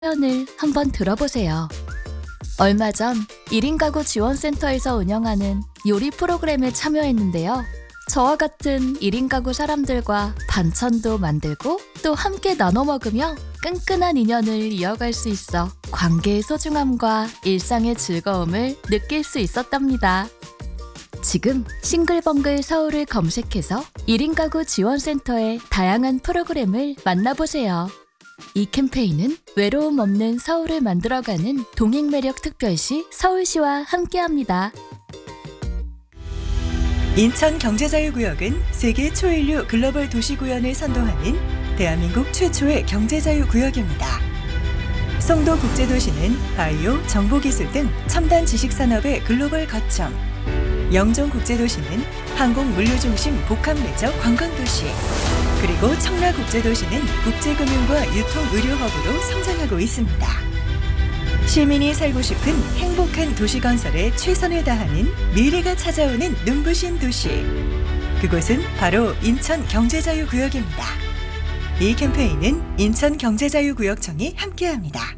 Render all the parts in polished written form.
사연을 한번 들어보세요. 얼마 전 1인 가구 지원센터에서 운영하는 요리 프로그램에 참여했는데요. 저와 같은 1인 가구 사람들과 반찬도 만들고 또 함께 나눠 먹으며 끈끈한 인연을 이어갈 수 있어 관계의 소중함과 일상의 즐거움을 느낄 수 있었답니다. 지금 싱글벙글 서울을 검색해서 1인 가구 지원센터의 다양한 프로그램을 만나보세요. 이 캠페인은 외로움 없는 서울을 만들어가는 동행매력 특별시 서울시와 함께합니다. 인천경제자유구역은 세계 초인류 글로벌 도시구현을 선도하는 대한민국 최초의 경제자유구역입니다. 송도국제도시는 바이오, 정보기술 등 첨단 지식산업의 글로벌 거점, 영종국제도시는 항공물류중심 복합내적 관광도시, 그리고 청라국제도시는 국제금융과 유통의료허브로 성장하고 있습니다. 시민이 살고 싶은 행복한 도시 건설에 최선을 다하는 미래가 찾아오는 눈부신 도시. 그곳은 바로 인천경제자유구역입니다. 이 캠페인은 인천경제자유구역청이 함께합니다.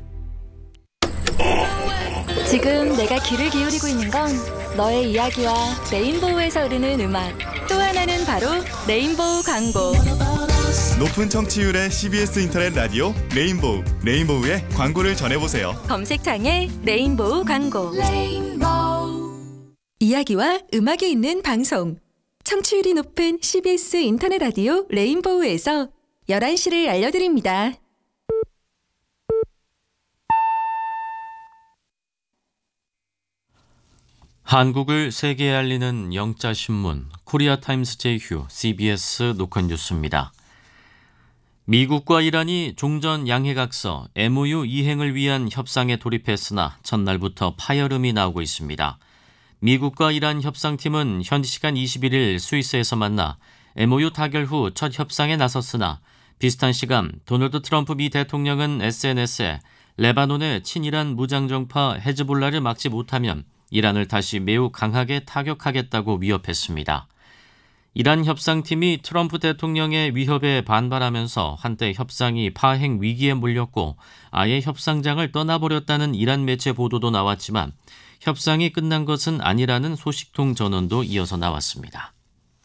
지금 내가 귀를 기울이고 있는 건 너의 이야기와 레인보우에서 흐르는 음악, 또 하나는 바로 레인보우 광고. 높은 청취율의 CBS 인터넷 라디오 레인보우의 광고를 전해보세요. 검색창에 레인보우 광고. 이야기와 음악이 있는 방송. 청취율이 높은 CBS 인터넷 라디오 레인보우에서 11시를 알려드립니다. 한국을 세계에 알리는 영자신문 코리아타임스 제휴 CBS 노컷 뉴스입니다. 미국과 이란이 종전 양해각서 MOU 이행을 위한 협상에 돌입했으나 첫날부터 파열음이 나오고 있습니다. 미국과 이란 협상팀은 현지 시간 21일 스위스에서 만나 MOU 타결 후 첫 협상에 나섰으나 비슷한 시간 도널드 트럼프 미 대통령은 SNS에 레바논의 친이란 무장정파 헤즈볼라를 막지 못하면 이란을 다시 매우 강하게 타격하겠다고 위협했습니다. 이란 협상팀이 트럼프 대통령의 위협에 반발하면서 한때 협상이 파행 위기에 몰렸고 아예 협상장을 떠나버렸다는 이란 매체 보도도 나왔지만 협상이 끝난 것은 아니라는 소식통 전언도 이어서 나왔습니다.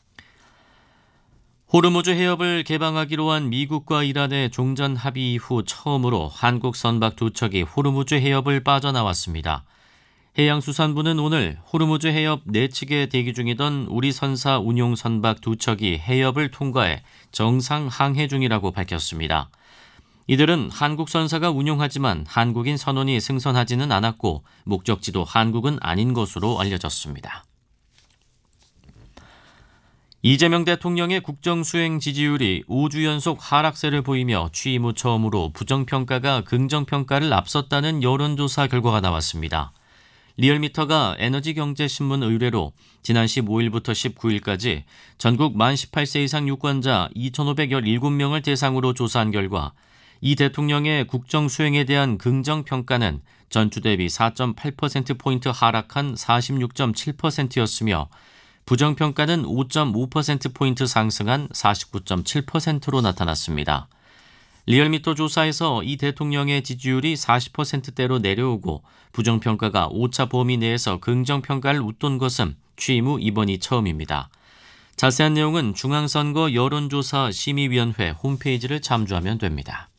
호르무즈 해협을 개방하기로 한 미국과 이란의 종전 합의 이후 처음으로 한국 선박 두 척이 호르무즈 해협을 빠져나왔습니다. 해양수산부는 오늘 호르무즈 해협 내측에 대기 중이던 우리 선사 운용 선박 두 척이 해협을 통과해 정상 항해 중이라고 밝혔습니다. 이들은 한국 선사가 운용하지만 한국인 선원이 승선하지는 않았고 목적지도 한국은 아닌 것으로 알려졌습니다. 이재명 대통령의 국정수행 지지율이 5주 연속 하락세를 보이며 취임 후 처음으로 부정평가가 긍정평가를 앞섰다는 여론조사 결과가 나왔습니다. 리얼미터가 에너지경제신문 의뢰로 지난 15일부터 19일까지 전국 만 18세 이상 유권자 2,517명을 대상으로 조사한 결과 이 대통령의 국정수행에 대한 긍정평가는 전주 대비 4.8%포인트 하락한 46.7%였으며 부정평가는 5.5%포인트 상승한 49.7%로 나타났습니다. 리얼미터 조사에서 이 대통령의 지지율이 40%대로 내려오고 부정평가가 오차 범위 내에서 긍정평가를 웃돈 것은 취임 후 이번이 처음입니다. 자세한 내용은 중앙선거 여론조사 심의위원회 홈페이지를 참조하면 됩니다.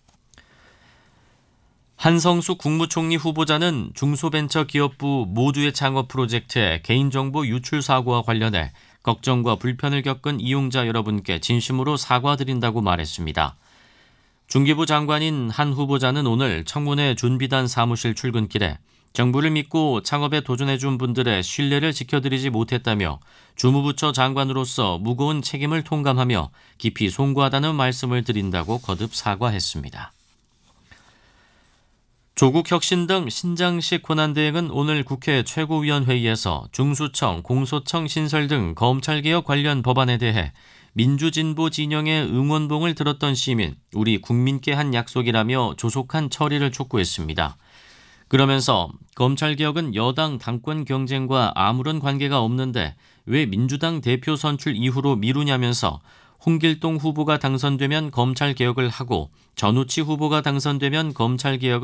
한성수 국무총리 후보자는 중소벤처기업부 모두의 창업 프로젝트의 개인정보 유출 사고와 관련해 걱정과 불편을 겪은 이용자 여러분께 진심으로 사과드린다고 말했습니다. 중기부 장관인 한 후보자는 오늘 청문회 준비단 사무실 출근길에 정부를 믿고 창업에 도전해준 분들의 신뢰를 지켜드리지 못했다며 주무부처 장관으로서 무거운 책임을 통감하며 깊이 송구하다는 말씀을 드린다고 거듭 사과했습니다. 조국혁신당 신장식 권한대행은 오늘 국회 최고위원회의에서 중수청, 공소청 신설 등 검찰개혁 관련 법안에 대해 민주진보 진영의 응원봉을 들었던 시민, 우리 국민께 한 약속이라며 조속한 처리를 촉구했습니다. 그러면서 검찰개혁은 여당 당권 경쟁과 아무런 관계가 없는데 왜 민주당 대표 선출 이후로 미루냐면서 홍길동 후보가 당선되면 검찰개혁을 하고 전우치 후보가 당선되면 검찰개혁을